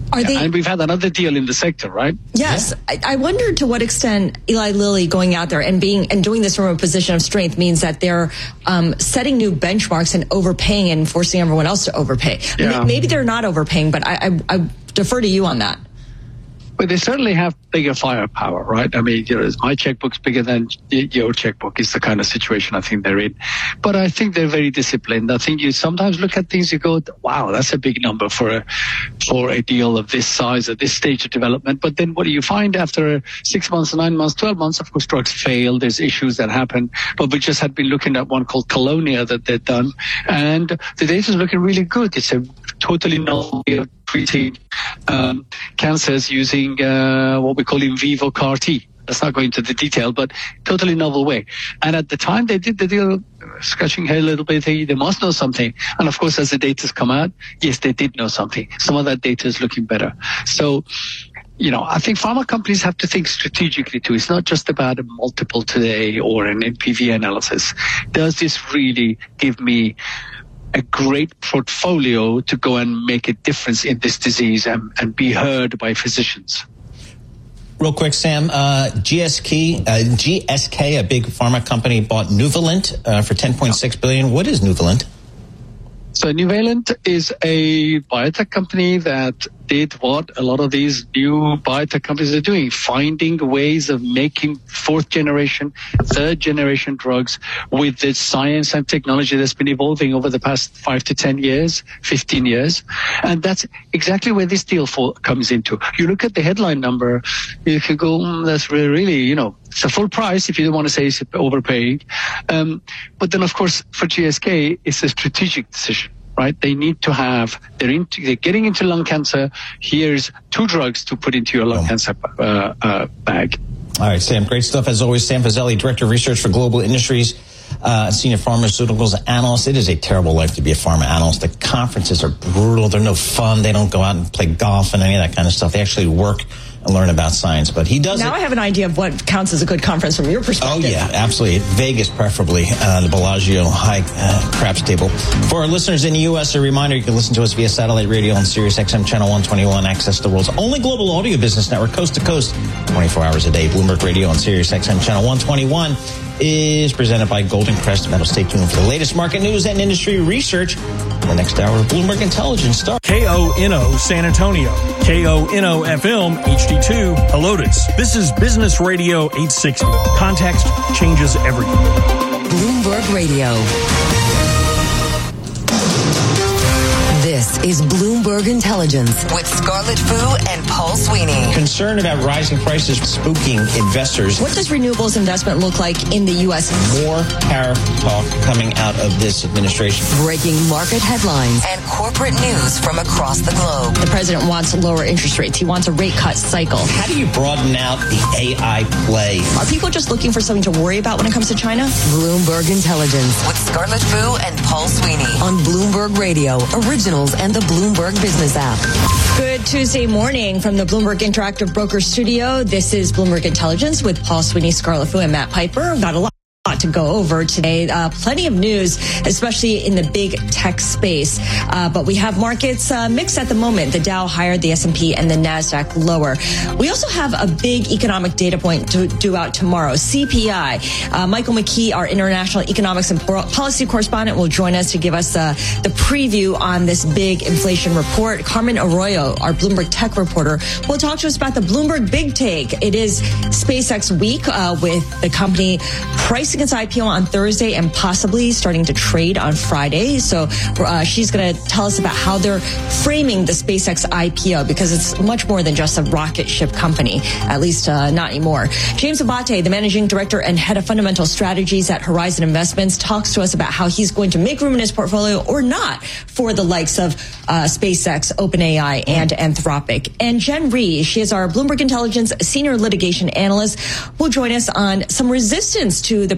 And we've had another deal in the sector, right? Yes. Yeah. I wonder to what extent Eli Lilly going out there and doing this from a position of strength means that they're setting new benchmarks and overpaying and forcing everyone else to overpay. Yeah. Maybe they're not overpaying, but I defer to you on that. But they certainly have bigger firepower, right? I mean, my checkbook's bigger than your checkbook is the kind of situation I think they're in. But I think they're very disciplined. I think you sometimes look at things, you go, wow, that's a big number for a deal of this size at this stage of development. But then what do you find after 6 months, 9 months, 12 months? Of course, drugs fail. There's issues that happen. But we just had been looking at one called Colonia that they've done. And the data is looking really good. It's a totally novel way of treating cancers using what we call in vivo CAR T. Let's not go into the detail, but totally novel way. And at the time they did the deal, scratching head a little bit, they must know something. And of course, as the data's come out, yes, they did know something. Some of that data is looking better. So, I think pharma companies have to think strategically too. It's not just about a multiple today or an NPV analysis. Does this really give me a great portfolio to go and make a difference in this disease and be heard by physicians? Real quick, Sam, GSK, a big pharma company, bought Nuvalent for $10.6 billion. What is Nuvalent? So Nuvalent is a biotech company that did what a lot of these new biotech companies are doing, finding ways of making fourth generation, third generation drugs with the science and technology that's been evolving over the past 5 to 10 years, 15 years. And that's exactly where this deal comes into. You look at the headline number, you can go, that's really, it's a full price if you don't want to say it's overpaying. But then, of course, for GSK, it's a strategic decision. Right? They need to have, they're getting into lung cancer. Here's 2 drugs to put into your lung cancer bag. All right, Sam, great stuff as always. Sam Fazeli, Director of Research for Global Industries, Senior Pharmaceuticals Analyst. It is a terrible life to be a pharma analyst. The conferences are brutal. They're no fun. They don't go out and play golf and any of that kind of stuff. They actually work and learn about science, but he does. Now I have an idea of what counts as a good conference from your perspective. Oh yeah, absolutely. Vegas, preferably, the Bellagio high craps table. For our listeners in the U.S., a reminder: you can listen to us via satellite radio on Sirius XM channel 121. Access the world's only global audio business network, coast to coast, 24 hours a day. Bloomberg Radio on Sirius XM channel 121 is presented by Golden Crest Metal. Stay tuned for the latest market news and industry research. The next hour of Bloomberg Intelligence starts. KONO San Antonio, KONO FM HD2 Helotes. This is Business Radio 860. Context changes everything. Bloomberg Radio. This is Bloomberg Intelligence with Scarlett Fu and Paul Sweeney. Concern about rising prices spooking investors. What does renewables investment look like in the U.S.? More tariff talk coming out of this administration. Breaking market headlines and corporate news from across the globe. The president wants lower interest rates. He wants a rate cut cycle. How do you broaden out the AI play? Are people just looking for something to worry about when it comes to China? Bloomberg Intelligence with Scarlett Fu and Paul Sweeney on Bloomberg Radio, Originals, and the Bloomberg Business app. Good Tuesday morning from the Bloomberg Interactive Broker Studio. This is Bloomberg Intelligence with Paul Sweeney, Scarlett Fu, and Matt Piper. Got a lot to go over today. Plenty of news, especially in the big tech space. But we have markets mixed at the moment. The Dow higher, the S&P, and the NASDAQ lower. We also have a big economic data point to due out tomorrow, CPI. Michael McKee, our international economics and policy correspondent, will join us to give us the preview on this big inflation report. Carmen Arroyo, our Bloomberg tech reporter, will talk to us about the Bloomberg Big Take. It is SpaceX week with the company pricing its IPO on Thursday and possibly starting to trade on Friday. So she's going to tell us about how they're framing the SpaceX IPO, because it's much more than just a rocket ship company, at least not anymore. James Abate, the managing director and head of fundamental strategies at Horizon Investments, talks to us about how he's going to make room in his portfolio or not for the likes of SpaceX, OpenAI, and Anthropic. And Jen Rhee, she is our Bloomberg Intelligence senior litigation analyst, will join us on some resistance to the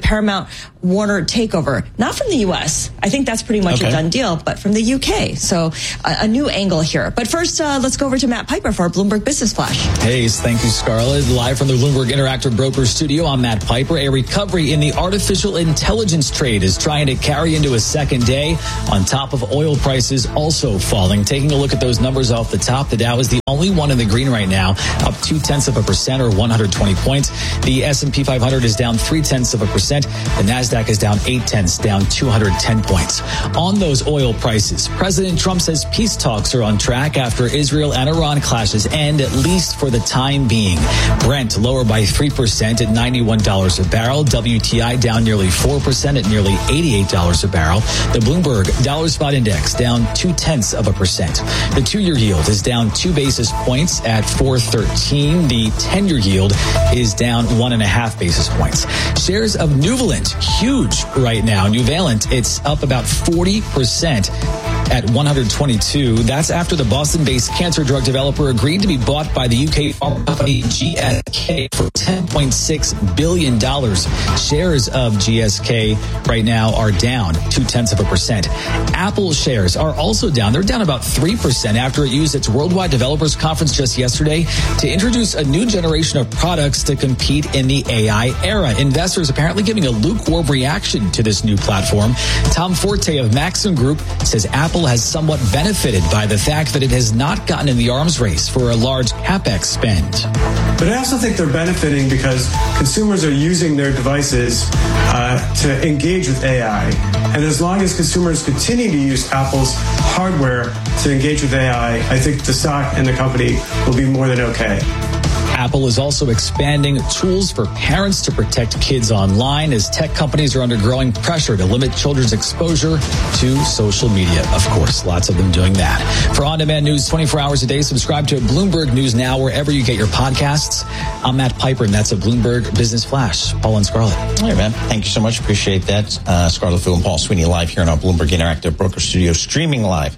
Paramount Warner takeover, not from the U.S. I think that's pretty much a done deal, but from the U.K. So a new angle here. But first, let's go over to Matt Piper for our Bloomberg Business Flash. Hey, thank you, Scarlett. Live from the Bloomberg Interactive Brokers studio, I'm Matt Piper. A recovery in the artificial intelligence trade is trying to carry into a second day on top of oil prices also falling. Taking a look at those numbers off the top, the Dow is the only one in the green right now, up 0.2% or 120 points. The S&P 500 is down 0.3%. The Nasdaq is down 0.8, down 210 points. On those oil prices, President Trump says peace talks are on track after Israel and Iran clashes end, at least for the time being. Brent lower by 3% at $91 a barrel. WTI down nearly 4% at nearly $88 a barrel. The Bloomberg Dollar Spot Index down 0.2%. The 2-year yield is down 2 basis points at 4.13. The 10-year yield is down 1.5 basis points. Shares of Nuvalent, huge right now. Nuvalent, it's up about 40% at 122. That's after the Boston-based cancer drug developer agreed to be bought by the UK pharma company GSK for $10.6 billion. Shares of GSK right now are down 0.2%. Apple shares are also down. They're down about 3% after it used its Worldwide Developers Conference just yesterday to introduce a new generation of products to compete in the AI era. Investors apparently giving a lukewarm reaction to this new platform. Tom Forte of Maxim Group says Apple has somewhat benefited by the fact that it has not gotten in the arms race for a large CapEx spend. But I also think they're benefiting because consumers are using their devices to engage with AI. And as long as consumers continue to use Apple's hardware to engage with AI, I think the stock and the company will be more than okay. Apple is also expanding tools for parents to protect kids online as tech companies are under growing pressure to limit children's exposure to social media. Of course, lots of them doing that. For on-demand news 24 hours a day, subscribe to Bloomberg News Now wherever you get your podcasts. I'm Matt Piper, and that's a Bloomberg Business Flash. Paul and Scarlett. All right, man. Thank you so much. Appreciate that. Scarlett Fu and Paul Sweeney live here in our Bloomberg Interactive Broker Studio, streaming live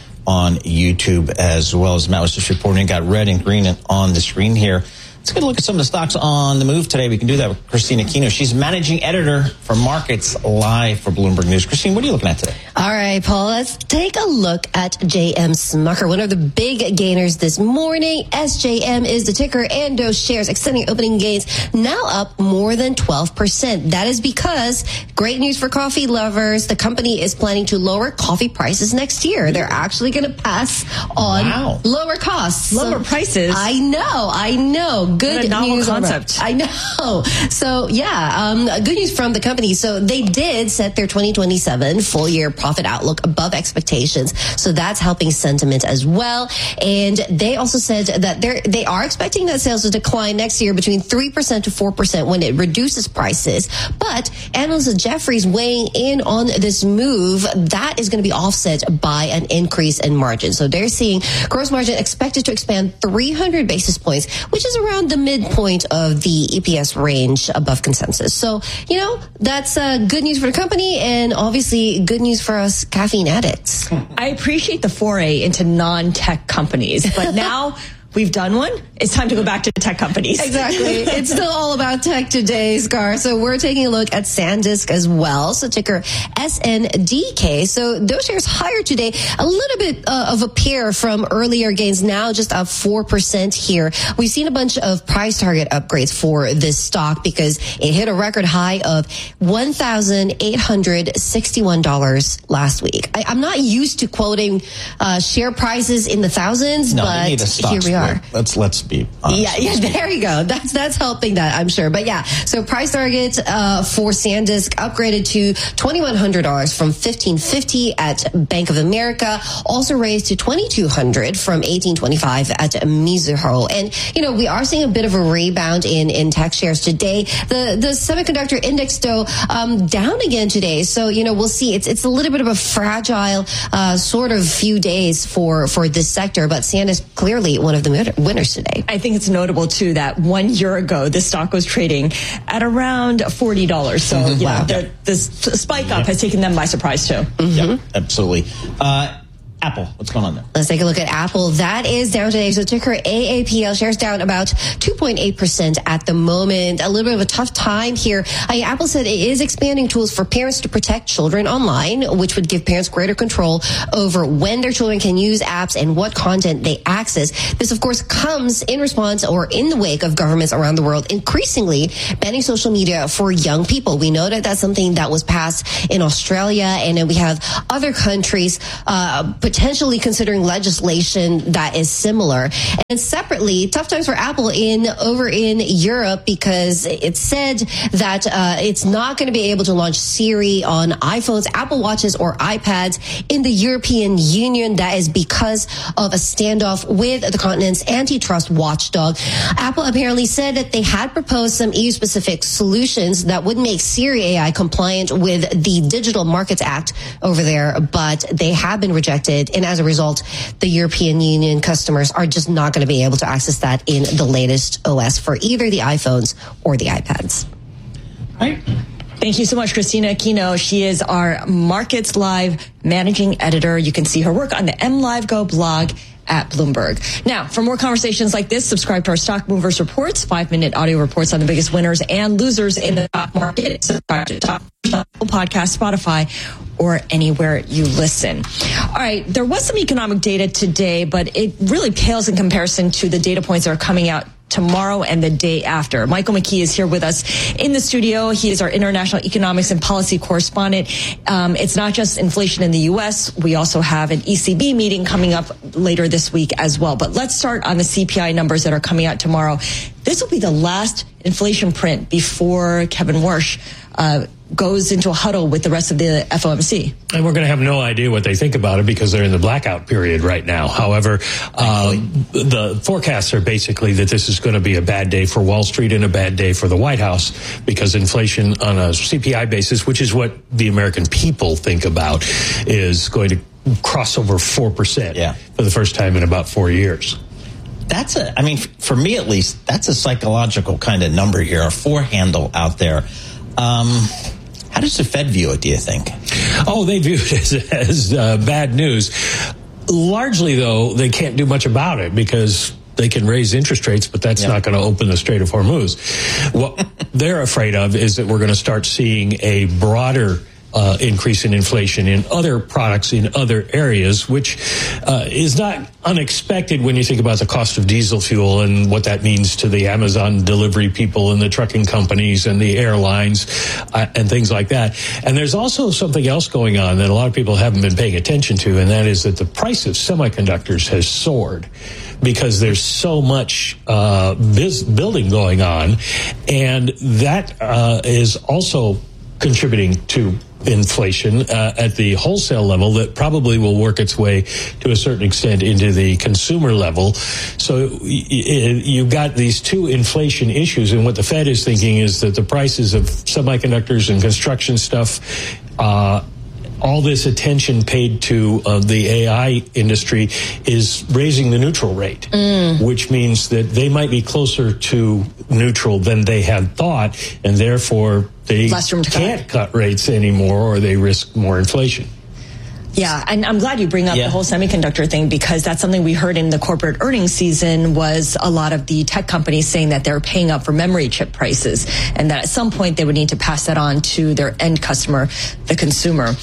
on YouTube, as well as Matt was just reporting. Got red and green on the screen here. Let's get a look at some of the stocks on the move today. We can do that with Christina Aquino. She's managing editor for Markets Live for Bloomberg News. Christine, what are you looking at today? All right, Paul, let's take a look at JM Smucker, one of the big gainers this morning. SJM is the ticker, and those shares extending opening gains now up more than 12%. That is because great news for coffee lovers. The company is planning to lower coffee prices next year. They're actually going to pass on lower costs. Lower prices? I know. Good news concept. I know. So, good news from the company. So they did set their 2027 full year profit outlook above expectations. So that's helping sentiment as well. And they also said that they are expecting that sales to decline next year between 3% to 4% when it reduces prices. But analysts at Jefferies weighing in on this move, that is going to be offset by an increase in margin. So they're seeing gross margin expected to expand 300 basis points, which is around the midpoint of the EPS range above consensus. So, that's good news for the company and obviously good news for us caffeine addicts. I appreciate the foray into non-tech companies, but now we've done one. It's time to go back to tech companies. Exactly. It's still all about tech today, Scar. So we're taking a look at SanDisk as well. So ticker SNDK. So those shares higher today, a little bit of a pair from earlier gains, now just up 4% here. We've seen a bunch of price target upgrades for this stock because it hit a record high of $1,861 last week. I'm not used to quoting share prices in the thousands, but here we are. Let's be honest. Yeah, there you go. That's helping that, I'm sure. But so price target for SanDisk upgraded to $2,100 from $1,550 at Bank of America, also raised to $2,200 from $1,825 at Mizuho. And we are seeing a bit of a rebound in tech shares today. The semiconductor index though down again today. So we'll see. It's a little bit of a fragile sort of few days for this sector, but SanDisk clearly one of the winners today. I think it's notable too that 1 year ago the stock was trading at around $40. So the spike up has taken them by surprise too. Yeah, absolutely. Apple, what's going on there? Let's take a look at Apple. That is down today. So ticker AAPL, shares down about 2.8% at the moment. A little bit of a tough time here. Apple said it is expanding tools for parents to protect children online, which would give parents greater control over when their children can use apps and what content they access. This, of course, comes in response or in the wake of governments around the world increasingly banning social media for young people. We know that that's something that was passed in Australia, and then we have other countries potentially considering legislation that is similar. And separately, tough times for Apple over in Europe, because it said that it's not going to be able to launch Siri on iPhones, Apple Watches, or iPads in the European Union. That is because of a standoff with the continent's antitrust watchdog. Apple apparently said that they had proposed some EU-specific solutions that would make Siri AI compliant with the Digital Markets Act over there, but they have been rejected. And as a result, the European Union customers are just not going to be able to access that in the latest OS for either the iPhones or the iPads. Right. Thank you so much, Christina Aquino. She is our Markets Live managing editor. You can see her work on the MLiveGo blog at Bloomberg. Now, for more conversations like this, subscribe to our Stock Movers Reports, 5-minute audio reports on the biggest winners and losers in the stock market. Subscribe to Top Podcast, Spotify, or anywhere you listen. All right, there was some economic data today, but it really pales in comparison to the data points that are coming out tomorrow and the day after. Michael McKee is here with us in the studio. He is our international economics and policy correspondent. It's not just inflation in the U.S. We also have an ECB meeting coming up later this week as well. But let's start on the CPI numbers that are coming out tomorrow. This will be the last inflation print before Kevin Warsh goes into a huddle with the rest of the FOMC. And we're going to have no idea what they think about it because they're in the blackout period right now. However, the forecasts are basically that this is going to be a bad day for Wall Street and a bad day for the White House, because inflation on a CPI basis, which is what the American people think about, is going to cross over 4% for the first time in about 4 years. For me at least, that's a psychological kind of number here, a 4 handle out there. How does the Fed view it, do you think? Oh, they view it as bad news. Largely, though, they can't do much about it because they can raise interest rates, but that's not going to open the Strait of Hormuz. What they're afraid of is that we're going to start seeing a broader increase in inflation in other products in other areas, which is not unexpected when you think about the cost of diesel fuel and what that means to the Amazon delivery people and the trucking companies and the airlines and things like that. And there's also something else going on that a lot of people haven't been paying attention to, and that is that the price of semiconductors has soared because there's so much building going on, and that is also contributing to inflation at the wholesale level that probably will work its way to a certain extent into the consumer level. So you've got these two inflation issues, and what the Fed is thinking is that the prices of semiconductors and construction stuff, all this attention paid to the AI industry is raising the neutral rate, which means that they might be closer to neutral than they had thought, and therefore they can't cut rates anymore, or they risk more inflation. Yeah, and I'm glad you bring up the whole semiconductor thing, because that's something we heard in the corporate earnings season, was a lot of the tech companies saying that they're paying up for memory chip prices, and that at some point they would need to pass that on to their end customer, the consumer.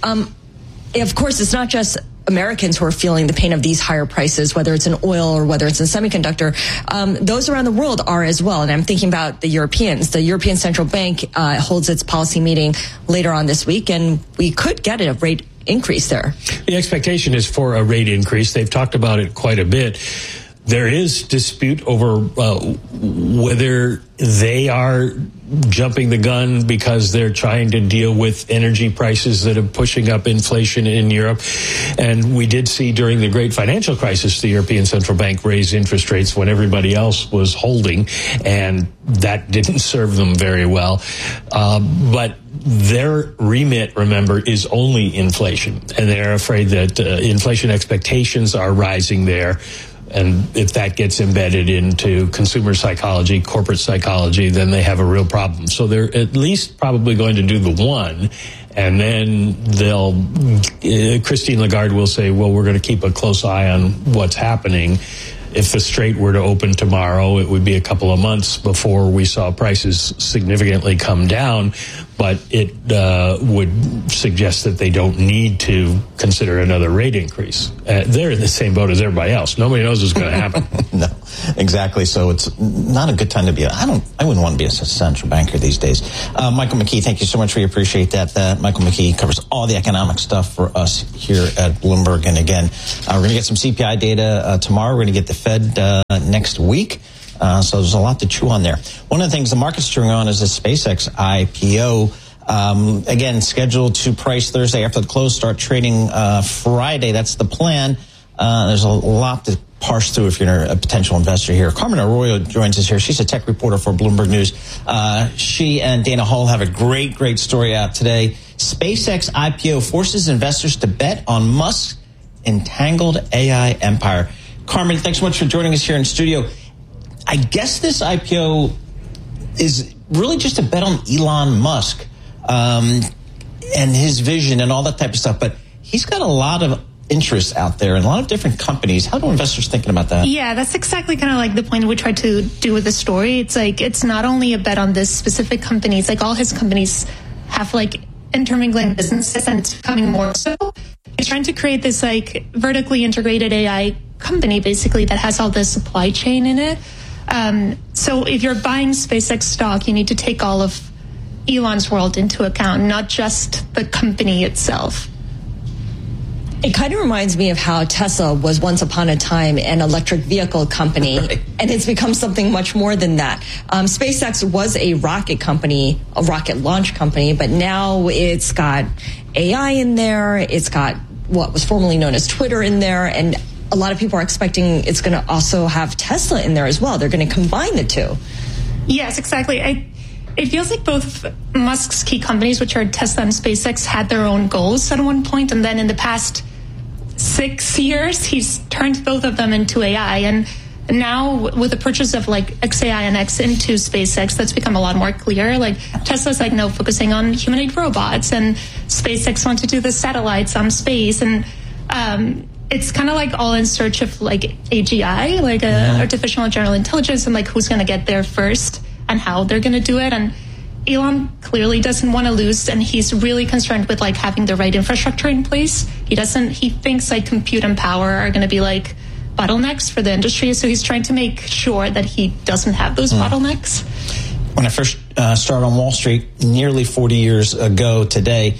Of course, it's not just Americans who are feeling the pain of these higher prices, whether it's in oil or whether it's in semiconductor. Those around the world are as well. And I'm thinking about the Europeans. The European Central Bank holds its policy meeting later on this week, and we could get a rate increase there. The expectation is for a rate increase. They've talked about it quite a bit. There is dispute over whether they are jumping the gun because they're trying to deal with energy prices that are pushing up inflation in Europe. And we did see during the great financial crisis, the European Central Bank raise interest rates when everybody else was holding, and that didn't serve them very well. But their remit, remember, is only inflation. And they're afraid that inflation expectations are rising there. And if that gets embedded into consumer psychology, corporate psychology, then they have a real problem. So they're at least probably going to do the one And then Christine Lagarde will say, well, we're going to keep a close eye on what's happening. If the Strait were to open tomorrow, it would be a couple of months before we saw prices significantly come down. But it would suggest that they don't need to consider another rate increase. They're in the same boat as everybody else. Nobody knows what's going to happen. No, exactly. So it's not a good time to be. I wouldn't want to be a central banker these days. Michael McKee, thank you so much. We appreciate that. Michael McKee covers all the economic stuff for us here at Bloomberg. And again, we're going to get some CPI data tomorrow. We're going to get the Fed next week. So there's a lot to chew on there. One of the things the market's chewing on is the SpaceX IPO. Again, scheduled to price Thursday after the close, start trading Friday. That's the plan. There's a lot to parse through if you're a potential investor here. Carmen Arroyo joins us here. She's a tech reporter for Bloomberg News. She and Dana Hall have a great story out today. SpaceX IPO forces investors to bet on Musk's entangled AI empire. Carmen, thanks so much for joining us here in studio. I guess this IPO is really just a bet on Elon Musk and his vision and all that type of stuff. But he's got a lot of interest out there and a lot of different companies. How do investors thinking about that? Yeah, that's exactly kind of like the point we tried to do with the story. It's like it's not only a bet on this specific company. It's like all his companies have like intermingling businesses, and it's becoming more so. He's trying to create this like vertically integrated AI company basically that has all the supply chain in it. So if you're buying SpaceX stock, you need to take all of Elon's world into account, not just the company itself. It kind of reminds me of how Tesla was once upon a time an electric vehicle company, right, and it's become something much more than that. SpaceX was a rocket company, a rocket launch company, but now it's got AI in there. It's got what was formerly known as Twitter in there, and a lot of people are expecting it's going to also have Tesla in there as well. They're going to combine the two. Yes, exactly. It feels like both Musk's key companies, which are Tesla and SpaceX, had their own goals at one point, and then in the past 6 years, he's turned both of them into AI. And now with the purchase of like XAI and X into SpaceX, that's become a lot more clear. Like Tesla's like now focusing on humanoid robots, and SpaceX wants to do the satellites on space, and it's kind of like all in search of like AGI, like artificial general intelligence, and like who's going to get there first and how they're going to do it. And Elon clearly doesn't want to lose, and he's really concerned with like having the right infrastructure in place. He thinks like compute and power are going to be like bottlenecks for the industry. So he's trying to make sure that he doesn't have those bottlenecks. When I first started on Wall Street nearly 40 years ago today,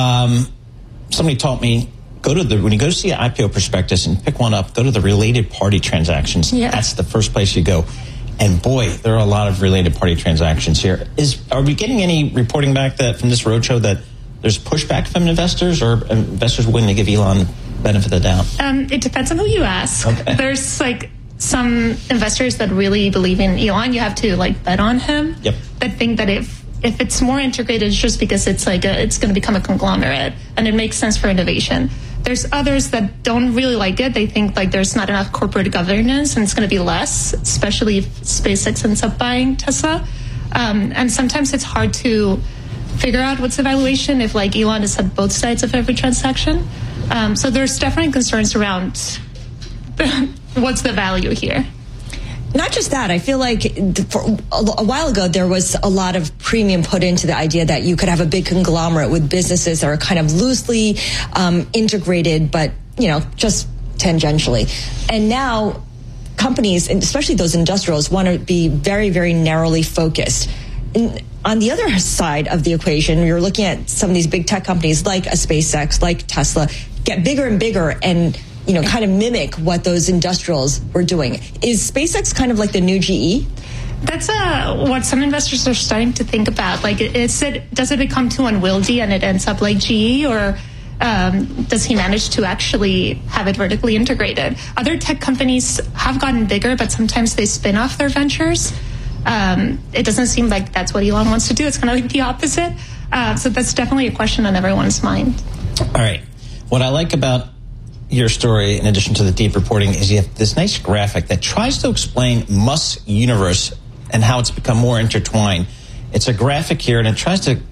somebody taught me, when you go to see an IPO prospectus and pick one up, go to the related party transactions. Yeah. That's the first place you go. And boy, there are a lot of related party transactions here. Are we getting any reporting back from this roadshow that there's pushback from investors, or investors willing to give Elon benefit of the doubt? It depends on who you ask. Okay. There's like some investors that really believe in Elon. You have to like bet on him. Yep. That think that if it's more integrated, it's just because it's like it's going to become a conglomerate and it makes sense for innovation. There's others that don't really like it. They think like there's not enough corporate governance and it's going to be less, especially if SpaceX ends up buying Tesla. And sometimes it's hard to figure out what's the valuation if like Elon is at both sides of every transaction. So there's definitely concerns around what's the value here. Not just that, I feel like for a while ago, there was a lot of premium put into the idea that you could have a big conglomerate with businesses that are kind of loosely integrated, but, just tangentially. And now companies, and especially those industrials, want to be very, very narrowly focused. And on the other side of the equation, you're looking at some of these big tech companies like a SpaceX, like Tesla, get bigger and bigger and kind of mimic what those industrials were doing. Is SpaceX kind of like the new GE? That's what some investors are starting to think about. Like, does it become too unwieldy and it ends up like GE, or does he manage to actually have it vertically integrated? Other tech companies have gotten bigger, but sometimes they spin off their ventures. It doesn't seem like that's what Elon wants to do. It's kind of like the opposite. So that's definitely a question on everyone's mind. All right. What I like about your story, in addition to the deep reporting, is you have this nice graphic that tries to explain Musk's universe and how it's become more intertwined. It's a graphic here, and it tries to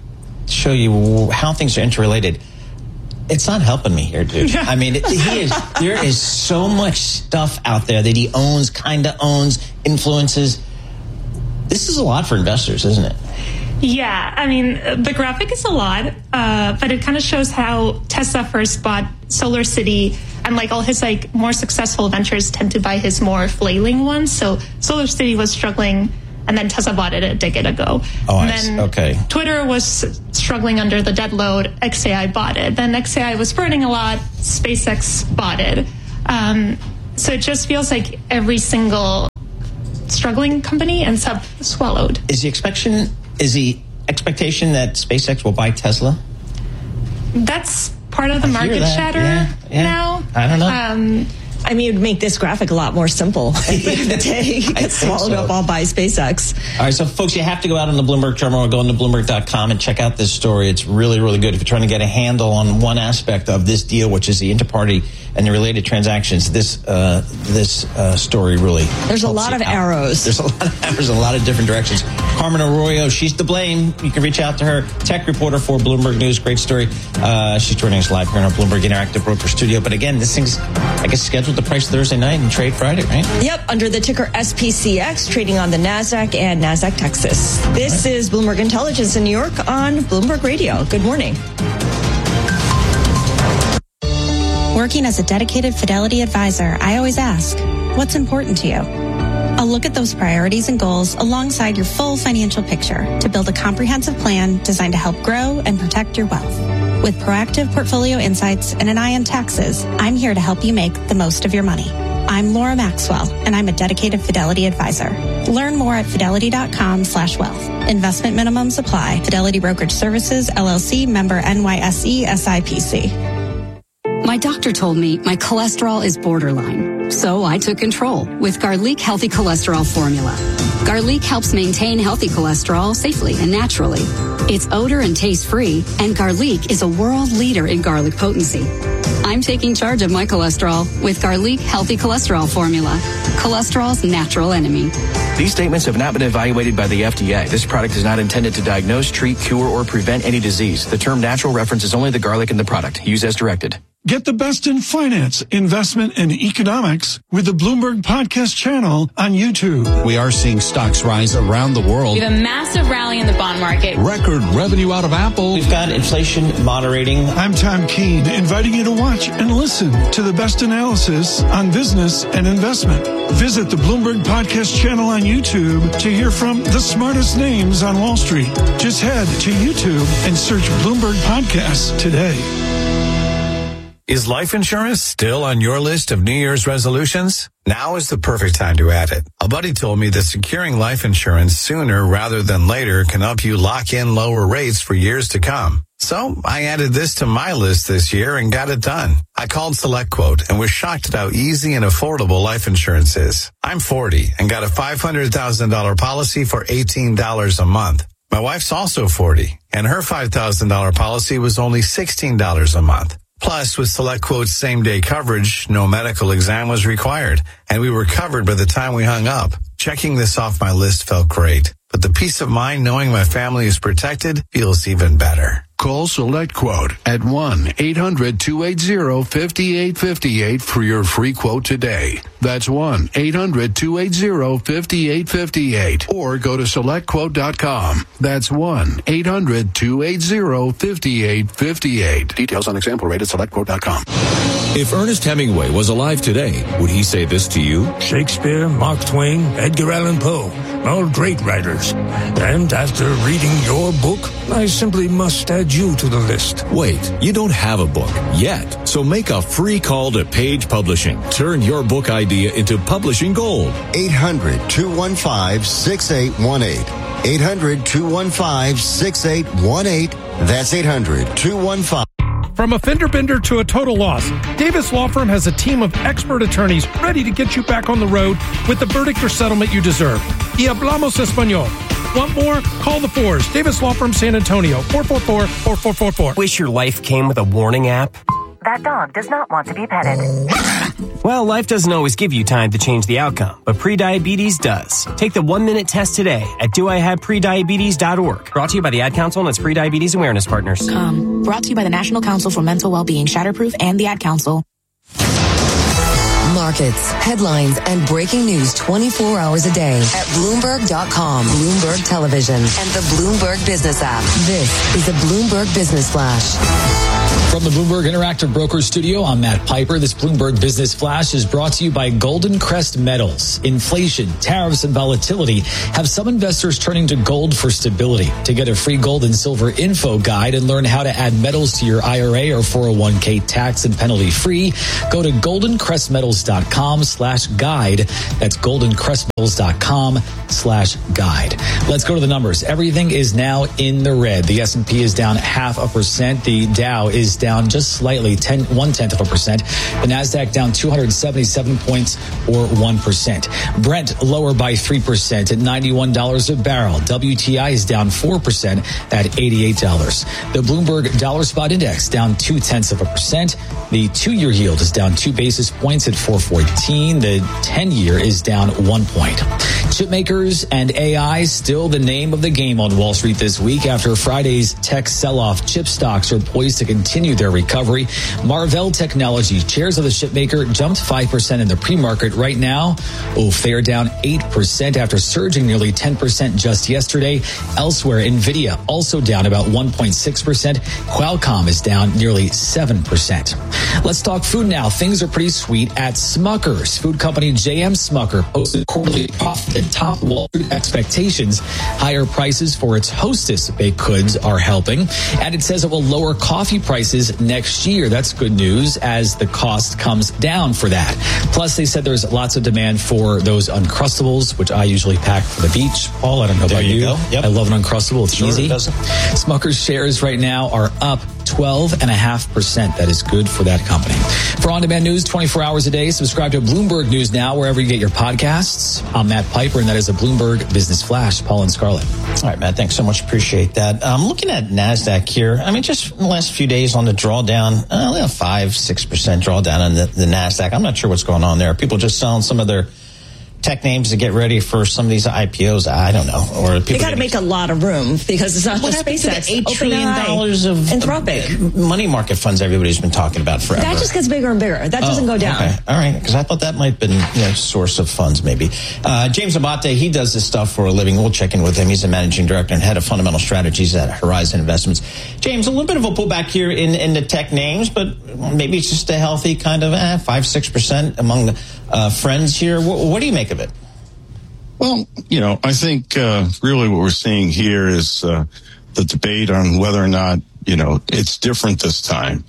show you how things are interrelated. It's not helping me here, dude. I mean, there is so much stuff out there that he kind of owns, influences. This is a lot for investors, isn't it? Yeah, I mean, the graphic is a lot, but it kind of shows how Tesla first bought SolarCity, and like all his like more successful ventures tend to buy his more flailing ones. So SolarCity was struggling, and then Tesla bought it a decade ago. Okay. Twitter was struggling under the dead load. XAI bought it. Then XAI was burning a lot. SpaceX bought it. So it just feels like every single struggling company ends up swallowed. Is the expectation that SpaceX will buy Tesla? That's part of the market chatter now. I don't know. I mean, it would make this graphic a lot more simple at the end of the day. It gets swallowed up all by SpaceX. All right, so folks, you have to go out on the Bloomberg Terminal or go into Bloomberg.com and check out this story. It's really, really good if you're trying to get a handle on one aspect of this deal, which is the interparty and the related transactions. This story really There's a lot of arrows. There's a lot of arrows, a lot of different directions. Carmen Arroyo, she's to blame. You can reach out to her. Tech reporter for Bloomberg News. Great story. She's joining us live here in our Bloomberg Interactive Broker Studio. But again, this thing's, I guess, scheduled to price Thursday night and trade Friday, right? Yep, under the ticker SPCX, trading on the NASDAQ and NASDAQ Texas. This is Bloomberg Intelligence in New York on Bloomberg Radio. Good morning. Working as a dedicated Fidelity advisor, I always ask, what's important to you? I'll look at those priorities and goals alongside your full financial picture to build a comprehensive plan designed to help grow and protect your wealth. With proactive portfolio insights and an eye on taxes, I'm here to help you make the most of your money. I'm Laura Maxwell, and I'm a dedicated Fidelity advisor. Learn more at fidelity.com/wealth. Investment minimums apply. Fidelity Brokerage Services, LLC, member NYSE, SIPC. My doctor told me my cholesterol is borderline, so I took control with Garlic Healthy Cholesterol Formula. Garlic helps maintain healthy cholesterol safely and naturally. It's odor and taste-free, and Garlic is a world leader in garlic potency. I'm taking charge of my cholesterol with Garlic Healthy Cholesterol Formula, cholesterol's natural enemy. These statements have not been evaluated by the FDA. This product is not intended to diagnose, treat, cure, or prevent any disease. The term natural references only the garlic in the product. Use as directed. Get the best in finance, investment, and economics with the Bloomberg Podcast channel on YouTube. We are seeing stocks rise around the world. We have a massive rally in the bond market. Record revenue out of Apple. We've got inflation moderating. I'm Tom Keene, inviting you to watch and listen to the best analysis on business and investment. Visit the Bloomberg Podcast channel on YouTube to hear from the smartest names on Wall Street. Just head to YouTube and search Bloomberg Podcasts today. Is life insurance still on your list of New Year's resolutions? Now is the perfect time to add it. A buddy told me that securing life insurance sooner rather than later can help you lock in lower rates for years to come. So I added this to my list this year and got it done. I called SelectQuote and was shocked at how easy and affordable life insurance is. I'm 40 and got a $500,000 policy for $18 a month. My wife's also 40 and her $5,000 policy was only $16 a month. Plus, with SelectQuote's same-day coverage, no medical exam was required, and we were covered by the time we hung up. Checking this off my list felt great, but the peace of mind knowing my family is protected feels even better. Call SelectQuote at 1-800-280-5858 for your free quote today. That's 1-800-280-5858. Or go to SelectQuote.com. That's 1-800-280-5858. Details on example rate at SelectQuote.com. If Ernest Hemingway was alive today, would he say this to you? Shakespeare, Mark Twain, Edgar Allan Poe, all great writers. And after reading your book, I simply must add you to the list. Wait, you don't have a book yet. So make a free call to Page Publishing. Turn your book idea into publishing gold. 800-215-6818. 800-215-6818. That's 800-215. From a fender bender to a total loss, Davis Law Firm has a team of expert attorneys ready to get you back on the road with the verdict or settlement you deserve. Y hablamos español. Want more? Call the Fours. Davis Law Firm, San Antonio. 444-4444. Wish your life came with a warning app? That dog does not want to be petted. Well, life doesn't always give you time to change the outcome, but prediabetes does. Take the 1-minute test today at doihaveprediabetes.org. Brought to you by the Ad Council and its Prediabetes Awareness Partners. Brought to you by the National Council for Mental Wellbeing, Shatterproof, and the Ad Council. Markets, headlines, and breaking news 24 hours a day at Bloomberg.com, Bloomberg Television, and the Bloomberg Business app. This is the Bloomberg Business Flash. From the Bloomberg Interactive Brokers Studio, I'm Matt Piper. This Bloomberg Business Flash is brought to you by Golden Crest Metals. Inflation, tariffs, and volatility have some investors turning to gold for stability. To get a free gold and silver info guide and learn how to add metals to your IRA or 401k tax and penalty free, go to goldencrestmetals.com/guide. That's goldencrestmetals.com/guide. Let's go to the numbers. Everything is now in the red. The S&P is down 0.5%. The Dow is down just slightly, 0.1%. The NASDAQ down 277 points or 1%. Brent lower by 3% at $91 a barrel. WTI is down 4% at $88. The Bloomberg Dollar Spot Index down 0.2%. The 2-year yield is down 2 basis points at 4.14. The 10-year is down 1 point. Chip makers and AI still the name of the game on Wall Street this week. After Friday's tech sell-off, chip stocks are poised to continue their recovery. Marvell Technology, shares of the chipmaker, jumped 5% in the pre-market. Right now, they are down 8% after surging nearly 10% just yesterday. Elsewhere, NVIDIA also down about 1.6%. Qualcomm is down nearly 7%. Let's talk food now. Things are pretty sweet at Smucker's. Food company J.M. Smucker posted quarterly profit at top Wall Street expectations. Higher prices for its Hostess baked goods are helping, and it says it will lower coffee prices next year. That's good news as the cost comes down for that. Plus, they said there's lots of demand for those Uncrustables, which I usually pack for the beach. Paul, I don't know about you. Yep. I love an Uncrustable. It's easy. Smucker's shares right now are up 12.5%. That is good for that company. For on-demand news 24 hours a day, subscribe to Bloomberg News Now wherever you get your podcasts. I'm Matt Piper, and that is a Bloomberg Business Flash. Paul and Scarlett. All right, Matt, thanks so much. Appreciate that. I'm looking at NASDAQ here. I mean, just in the last few days on the drawdown, 5-6% drawdown on the NASDAQ. I'm not sure what's going on there. People just selling some of their tech names to get ready for some of these IPOs. I don't know. Or people they got to make a lot of room because it's not just SpaceX. $8 trillion of Anthropic money market funds everybody's been talking about forever. That just gets bigger and bigger. That doesn't go down. Okay. All right. Because I thought that might have been source of funds maybe. James Abate, he does this stuff for a living. We'll check in with him. He's a managing director and head of fundamental strategies at Horizon Investments. James, a little bit of a pullback here in the tech names, but maybe it's just a healthy kind of 5-6% among friends here. What do you make of it? Well, I think really what we're seeing here is the debate on whether or not, it's different this time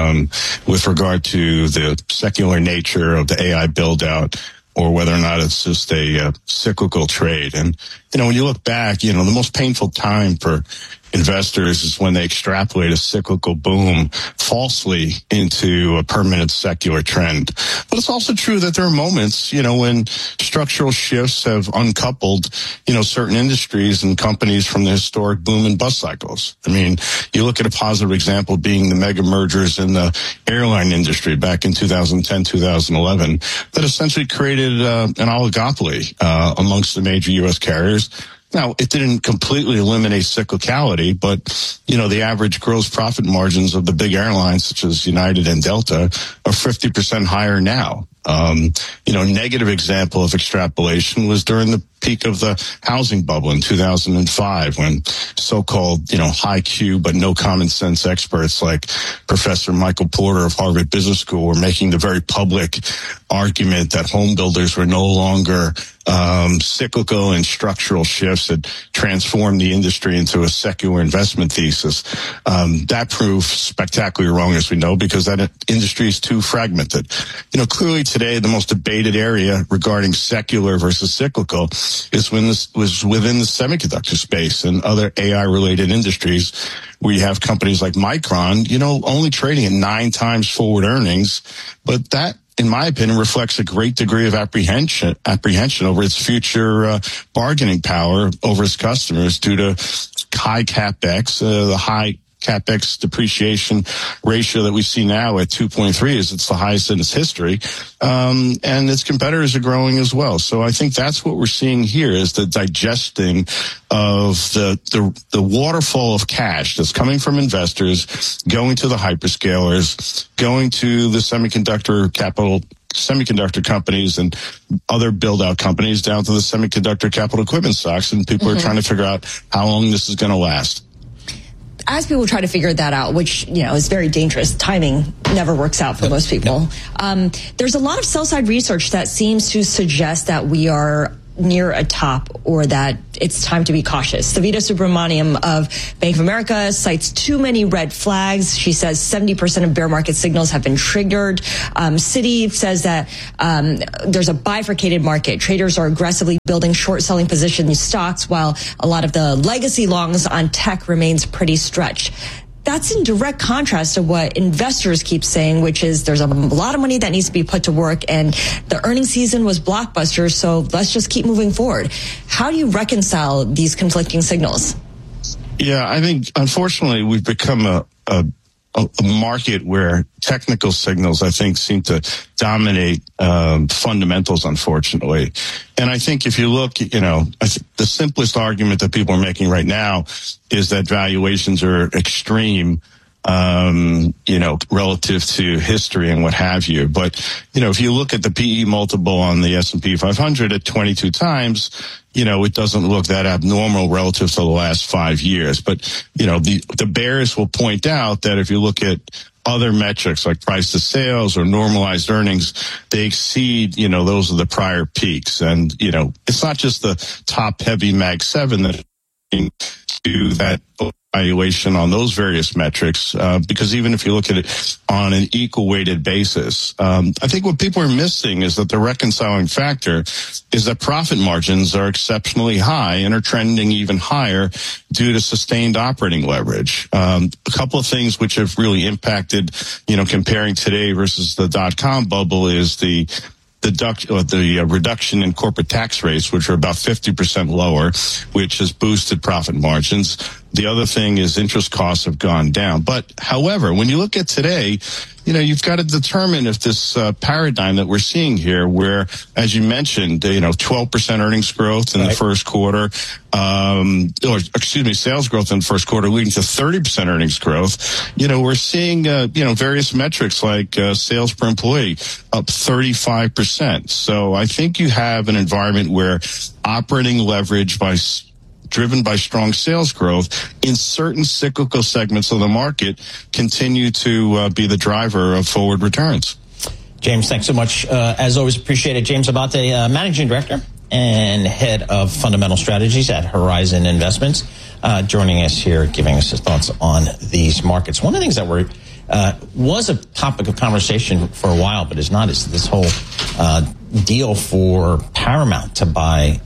with regard to the secular nature of the AI build out or whether or not it's just a cyclical trade. And, when you look back, the most painful time for investors is when they extrapolate a cyclical boom falsely into a permanent secular trend. But it's also true that there are moments, when structural shifts have uncoupled, certain industries and companies from the historic boom and bust cycles. I mean, you look at a positive example being the mega mergers in the airline industry back in 2010, 2011 that essentially created an oligopoly amongst the major U.S. carriers. Now, it didn't completely eliminate cyclicality, but, the average gross profit margins of the big airlines, such as United and Delta, are 50% higher now. Negative example of extrapolation was during the peak of the housing bubble in 2005 when so-called, high Q but no common sense experts like Professor Michael Porter of Harvard Business School were making the very public argument that home builders were no longer cyclical and structural shifts that transformed the industry into a secular investment thesis. That proved spectacularly wrong, as we know, because that industry is too fragmented. Clearly today the most debated area regarding secular versus cyclical is was within the semiconductor space and other AI-related industries. We have companies like Micron, only trading at 9 times forward earnings, but that, in my opinion, reflects a great degree of apprehension over its future bargaining power over its customers due to high CapEx, the high CapEx depreciation ratio that we see now at 2.3 is it's the highest in its history. And its competitors are growing as well. So I think that's what we're seeing here is the digesting of the waterfall of cash that's coming from investors, going to the hyperscalers, going to the semiconductor companies and other build-out companies down to the semiconductor capital equipment stocks, and people are trying to figure out how long this is going to last. As people try to figure that out, which, is very dangerous, timing never works out for most people. There's a lot of sell-side research that seems to suggest that we are near a top or that it's time to be cautious. Savita Subramaniam of Bank of America cites too many red flags. She says 70% of bear market signals have been triggered. Citi says that there's a bifurcated market. Traders are aggressively building short-selling positions in stocks while a lot of the legacy longs on tech remains pretty stretched. That's in direct contrast to what investors keep saying, which is there's a lot of money that needs to be put to work, and the earnings season was blockbuster, so let's just keep moving forward. How do you reconcile these conflicting signals? Yeah, I think, unfortunately, we've become a market where technical signals, I think, seem to dominate fundamentals, unfortunately. And I think if you look, the simplest argument that people are making right now is that valuations are extreme, relative to history and what have you. But, if you look at the PE multiple on the S&P 500 at 22 times, it doesn't look that abnormal relative to the last 5 years. But, the bears will point out that if you look at other metrics like price to sales or normalized earnings, they exceed, those of the prior peaks. And, it's not just the top heavy Mag 7 that do that valuation on those various metrics, because even if you look at it on an equal weighted basis, I think what people are missing is that the reconciling factor is that profit margins are exceptionally high and are trending even higher due to sustained operating leverage. A couple of things which have really impacted, comparing today versus the dot-com bubble is the reduction in corporate tax rates, which are about 50% lower, which has boosted profit margins. The other thing is interest costs have gone down. But however, when you look at today, you've got to determine if this paradigm that we're seeing here, where, as you mentioned, 12% earnings growth in the first quarter, sales growth in the first quarter leading to 30% earnings growth. We're seeing, various metrics like sales per employee up 35%. So I think you have an environment where operating leverage driven by strong sales growth in certain cyclical segments of the market continue to be the driver of forward returns. James, thanks so much. As always, appreciate it. James Abate, Managing Director and Head of Fundamental Strategies at Horizon Investments, joining us here, giving us his thoughts on these markets. One of the things that was a topic of conversation for a while, but is not, is this whole deal for Paramount to buy,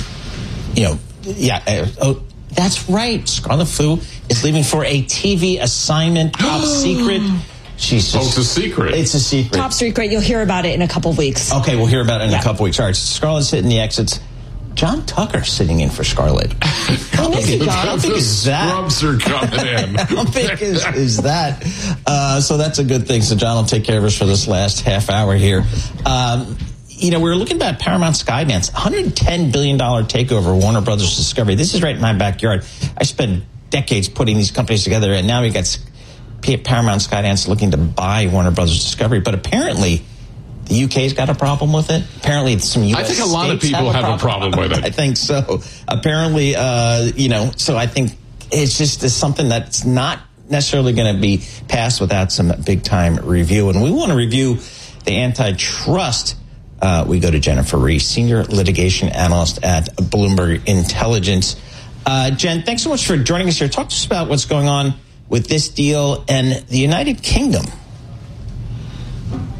that's right. Scarlet Fu is leaving for a TV assignment, top secret. It's a secret. It's a secret. Top secret. You'll hear about it in a couple of weeks. Okay, we'll hear about it in a couple of weeks. All right, Scarlett's hitting the exits. John Tucker sitting in for Scarlett. How big is that? Scrubs are coming in. How big is that? So that's a good thing. So John will take care of us for this last half hour here. We were looking at Paramount Skydance, $110 billion takeover, Warner Brothers Discovery. This is right in my backyard. I spent decades putting these companies together, and now we got Paramount Skydance looking to buy Warner Brothers Discovery. But apparently, the UK's got a problem with it. Apparently, some US I think a lot of people have a problem with it. I think so. Apparently, so I think it's just something that's not necessarily going to be passed without some big-time review. And we want to review the antitrust. We go to Jennifer Ries, Senior Litigation Analyst at Bloomberg Intelligence. Jen, thanks so much for joining us here. Talk to us about what's going on with this deal and the United Kingdom.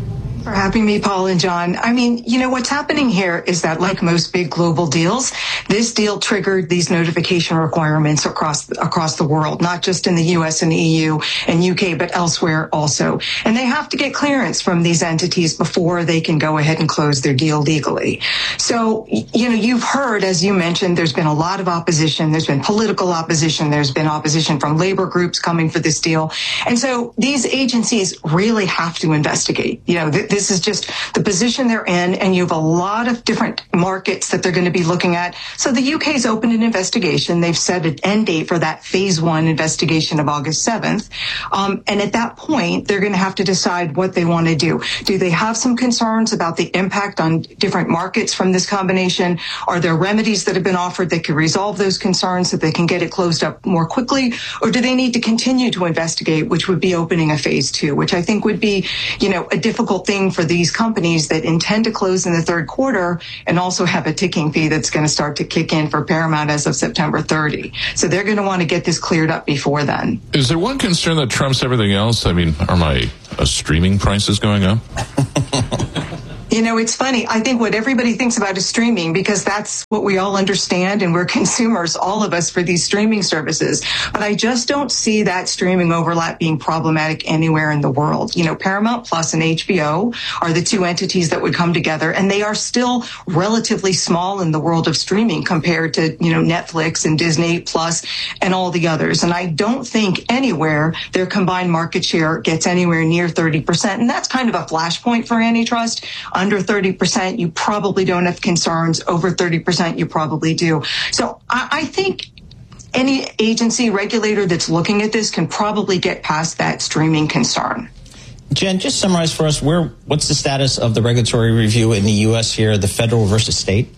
For having me, Paul and John. I mean, what's happening here is that, like most big global deals, this deal triggered these notification requirements across the world, not just in the U.S. and EU and UK, but elsewhere also. And they have to get clearance from these entities before they can go ahead and close their deal legally. So, you've heard, as you mentioned, there's been a lot of opposition. There's been political opposition. There's been opposition from labor groups coming for this deal. And so these agencies really have to investigate. This is just the position they're in, and you have a lot of different markets that they're going to be looking at. So the UK's opened an investigation. They've set an end date for that phase 1 investigation of August 7th. And at that point, they're going to have to decide what they want to do. Do they have some concerns about the impact on different markets from this combination? Are there remedies that have been offered that could resolve those concerns so they can get it closed up more quickly? Or do they need to continue to investigate, which would be opening a phase 2, which I think would be, a difficult thing for these companies that intend to close in the third quarter and also have a ticking fee that's going to start to kick in for Paramount as of September 30. So they're going to want to get this cleared up before then. Is there one concern that trumps everything else? I mean, are my streaming prices going up? It's funny. I think what everybody thinks about is streaming, because that's what we all understand, and we're consumers, all of us, for these streaming services. But I just don't see that streaming overlap being problematic anywhere in the world. Paramount Plus and HBO are the two entities that would come together, and they are still relatively small in the world of streaming compared to, Netflix and Disney Plus and all the others. And I don't think anywhere their combined market share gets anywhere near 30%. And that's kind of a flashpoint for antitrust. Under 30%, you probably don't have concerns. Over 30%, you probably do. So I think any agency regulator that's looking at this can probably get past that streaming concern. Jen, just summarize for us, what's the status of the regulatory review in the U.S. here, the federal versus state?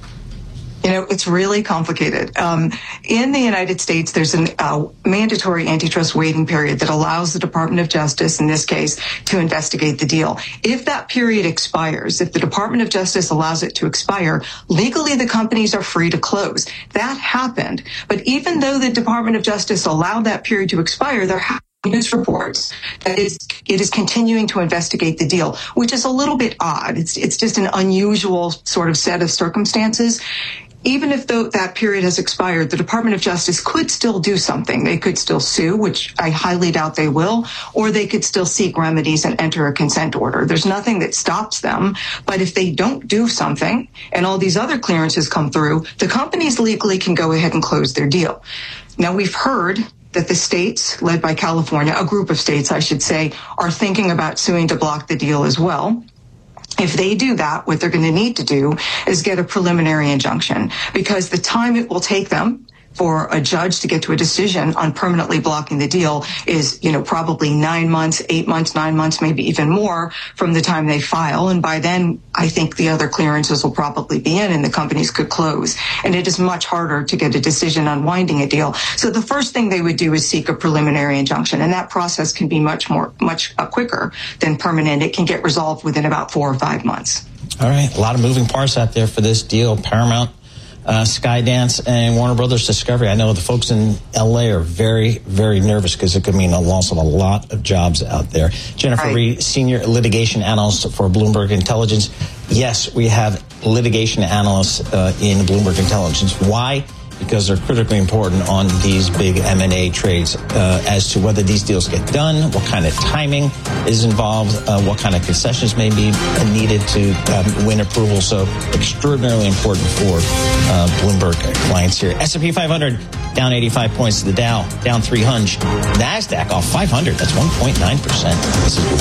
It's really complicated. In the United States, there's a mandatory antitrust waiting period that allows the Department of Justice, in this case, to investigate the deal. If that period expires, if the Department of Justice allows it to expire, legally the companies are free to close. That happened. But even though the Department of Justice allowed that period to expire, there have news reports that it is continuing to investigate the deal, which is a little bit odd. It's just an unusual sort of set of circumstances. Even if that period has expired, the Department of Justice could still do something. They could still sue, which I highly doubt they will, or they could still seek remedies and enter a consent order. There's nothing that stops them. But if they don't do something and all these other clearances come through, the companies legally can go ahead and close their deal. Now, we've heard that the states, led by California, a group of states, I should say, are thinking about suing to block the deal as well. If they do that, what they're going to need to do is get a preliminary injunction, because the time it will take them for a judge to get to a decision on permanently blocking the deal is, probably 9 months, 8 months, 9 months, maybe even more from the time they file. And by then, I think the other clearances will probably be in and the companies could close. And it is much harder to get a decision on winding a deal. So the first thing they would do is seek a preliminary injunction. And that process can be much quicker than permanent. It can get resolved within about 4 or 5 months. All right. A lot of moving parts out there for this deal. Paramount, Skydance, and Warner Brothers Discovery. I know the folks in L.A. are very, very nervous because it could mean a loss of a lot of jobs out there. Jennifer Reed, Senior Litigation Analyst for Bloomberg Intelligence. Yes, we have litigation analysts in Bloomberg Intelligence. Why? Because they're critically important on these big M&A trades as to whether these deals get done, what kind of timing is involved, what kind of concessions may be needed to win approval. So extraordinarily important for Bloomberg clients here. S&P 500 down 85 points. The Dow down 300. NASDAQ off 500. That's 1.9%. This is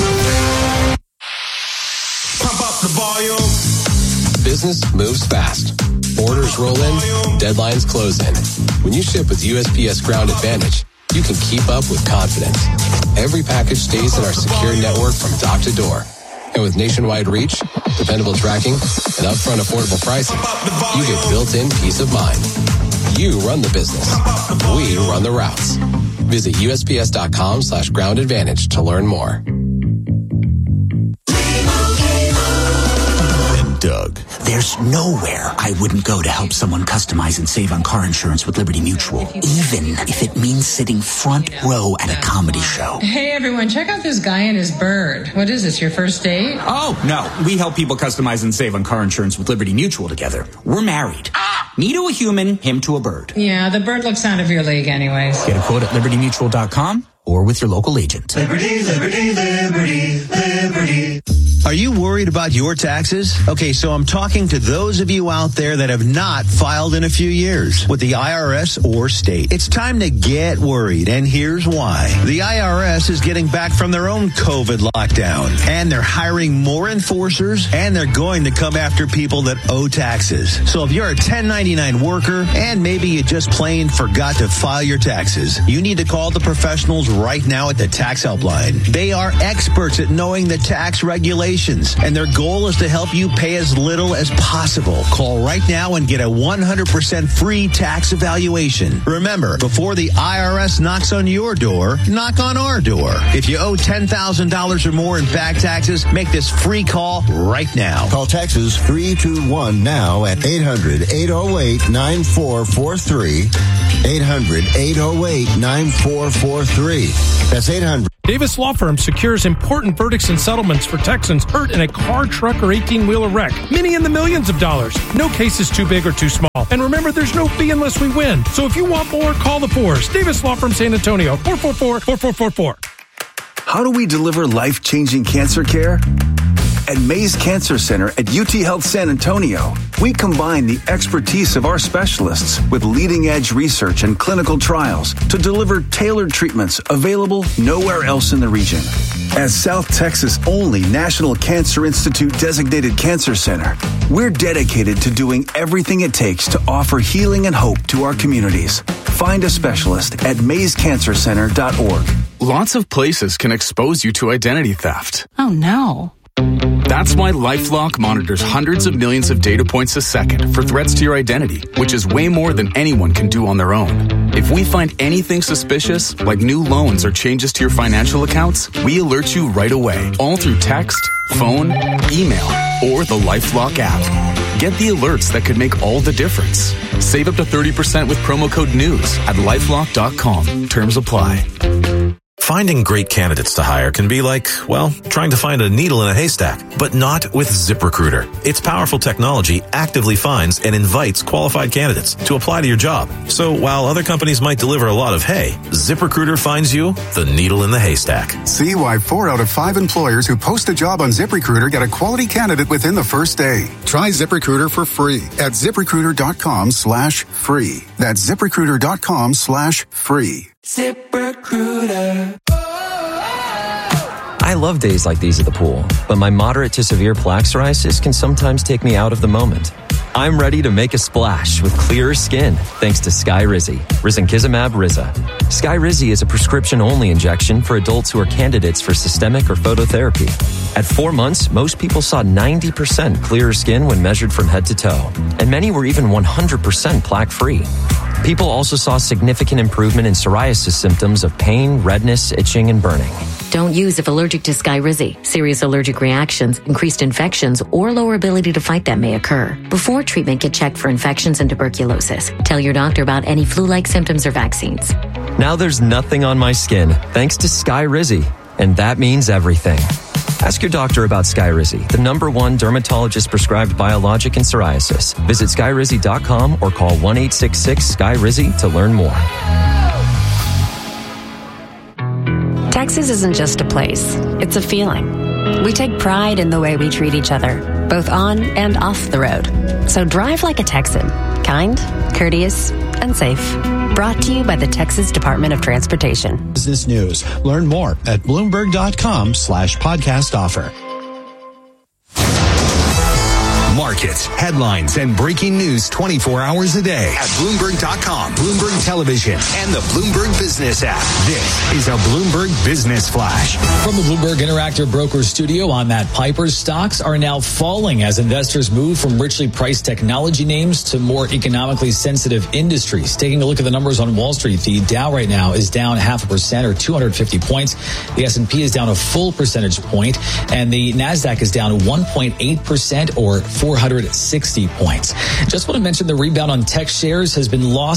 Pump up the volume. Business moves fast. Orders roll in, deadlines close in. When you ship with USPS Ground Advantage, you can keep up with confidence. Every package stays in our secure network from dock to door. And with nationwide reach, dependable tracking, and upfront affordable pricing, you get built-in peace of mind. You run the business. We run the routes. Visit USPS.com/Ground Advantage to learn more. And Doug. There's nowhere I wouldn't go to help someone customize and save on car insurance with Liberty Mutual, even if it means sitting front row at a comedy show. Hey, everyone, check out this guy and his bird. What is this, your first date? Oh, no. We help people customize and save on car insurance with Liberty Mutual together. We're married. Me to a human, him to a bird. Yeah, the bird looks out of your league anyways. Get a quote at libertymutual.com or with your local agent. Liberty, liberty, liberty, liberty. Are you worried about your taxes? Okay, so I'm talking to those of you out there that have not filed in a few years with the IRS or state. It's time to get worried, and here's why. The IRS is getting back from their own COVID lockdown, and they're hiring more enforcers, and they're going to come after people that owe taxes. So if you're a 1099 worker, and maybe you just plain forgot to file your taxes, you need to call the professionals right now at the Tax Helpline. They are experts at knowing the tax regulations, and their goal is to help you pay as little as possible. Call right now and get a 100% free tax evaluation. Remember, before the IRS knocks on your door, knock on our door. If you owe $10,000 or more in back taxes, make this free call right now. Call Texas 321 now at 800-808-9443. 800-808-9443. That's 800. Davis Law Firm secures important verdicts and settlements for Texans hurt in a car, truck, or 18-wheeler wreck. Many in the millions of dollars. No case is too big or too small. And remember, there's no fee unless we win. So if you want more, call the Fours. Davis Law Firm San Antonio, 444-4444. How do we deliver life-changing cancer care? At Mays Cancer Center at UT Health San Antonio, we combine the expertise of our specialists with leading-edge research and clinical trials to deliver tailored treatments available nowhere else in the region. As South Texas' only National Cancer Institute designated cancer center, we're dedicated to doing everything it takes to offer healing and hope to our communities. Find a specialist at mayscancercenter.org. Lots of places can expose you to identity theft. Oh, no. That's why LifeLock monitors hundreds of millions of data points a second for threats to your identity, which is way more than anyone can do on their own. If we find anything suspicious, like new loans or changes to your financial accounts, we alert you right away, all through text, phone, email, or the LifeLock app. Get the alerts that could make all the difference. Save up to 30% with promo code NEWS at LifeLock.com. Terms apply. Finding great candidates to hire can be like, well, trying to find a needle in a haystack, but not with ZipRecruiter. Its powerful technology actively finds and invites qualified candidates to apply to your job. So while other companies might deliver a lot of hay, ZipRecruiter finds you the needle in the haystack. See why 4 out of 5 employers who post a job on ZipRecruiter get a quality candidate within the first day. Try ZipRecruiter for free at ZipRecruiter.com/free. That's ZipRecruiter.com/free. ZipRecruiter. I love days like these at the pool, but my moderate to severe plaque psoriasis can sometimes take me out of the moment. I'm ready to make a splash with clearer skin thanks to Skyrizi, risankizumab Riza. Skyrizi is a prescription-only injection for adults who are candidates for systemic or phototherapy. At 4 months, most people saw 90% clearer skin when measured from head to toe, and many were even 100% plaque-free. People also saw significant improvement in psoriasis symptoms of pain, redness, itching, and burning. Don't use if allergic to Skyrizi. Serious allergic reactions, increased infections, or lower ability to fight them may occur. Before treatment, get checked for infections and tuberculosis. Tell your doctor about any flu-like symptoms or vaccines. Now there's nothing on my skin thanks to Skyrizi, and that means everything. Ask your doctor about Skyrizi, the #1 dermatologist-prescribed biologic in psoriasis. Visit Skyrizi.com or call 1-866-SKY-RIZI to learn more. Texas isn't just a place, it's a feeling. We take pride in the way we treat each other, both on and off the road. So drive like a Texan, kind, courteous, and safe. Brought to you by the Texas Department of Transportation. Business News. Learn more at Bloomberg.com/podcast offer. Markets, headlines, and breaking news 24 hours a day at Bloomberg.com, Bloomberg Television, and the Bloomberg Business app. This is a Bloomberg Business Flash. From the Bloomberg Interactive Broker Studio, I'm Matt Piper. Stocks are now falling as investors move from richly priced technology names to more economically sensitive industries. Taking a look at the numbers on Wall Street, the Dow right now is down 0.5% or 250 points. The S&P is down a full percentage point, and the NASDAQ is down 1.8% or 400 160 points. Just want to mention the rebound on tech shares has